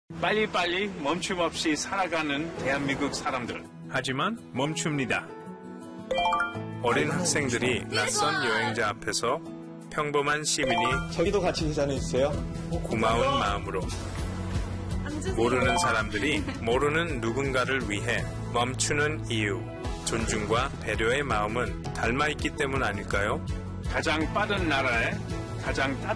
빨리빨리 멈춤 없이 살아가는 대한민국 사람들. 하지만 멈춥니다. 어린 학생들이 낯선 여행자 앞에서 평범한 시민이 저기도 같이 계산해주세요. 고마운 마음으로 모르는 사람들이 모르는 누군가를 위해 멈추는 이유, 존중과 배려의 마음은 닮아있기 때문 아닐까요? 가장 빠른 나라에 가장